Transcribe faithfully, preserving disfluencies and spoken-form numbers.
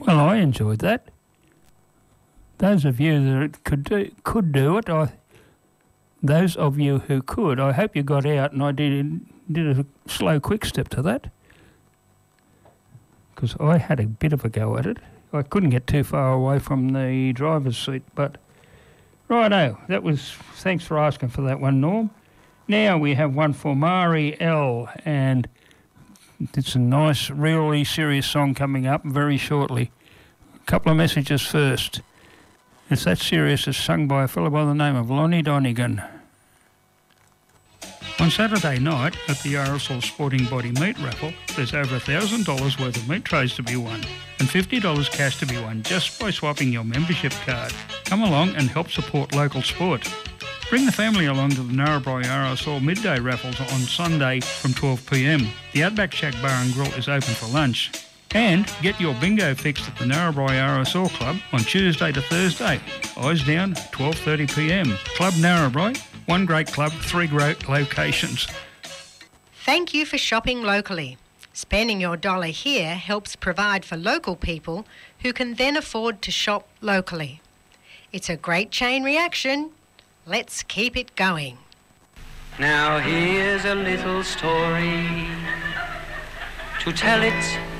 Well, I enjoyed that. Those of you that could do, could do it, I, those of you who could, I hope you got out and I did, did a slow quick step to that. Because I had a bit of a go at it. I couldn't get too far away from the driver's seat, but righto, that was, thanks for asking for that one, Norm. Now we have one for Mari L, and it's a nice, really serious song coming up very shortly. A couple of messages first. It's That Serious is sung by a fellow by the name of Lonnie Donegan. On Saturday night at the R S L Sporting Body Meat Raffle, there's over one thousand dollars worth of meat trays to be won and fifty dollars cash to be won just by swapping your membership card. Come along and help support local sport. Bring the family along to the Narrabri R S L midday raffles on Sunday from twelve p m. The Outback Shack Bar and Grill is open for lunch. And get your bingo fixed at the Narrabri R S L Club on Tuesday to Thursday. Eyes down, twelve thirty p m. Club Narrabri, one great club, three great locations. Thank you for shopping locally. Spending your dollar here helps provide for local people who can then afford to shop locally. It's a great chain reaction. Let's keep it going. Now here's a little story. To tell it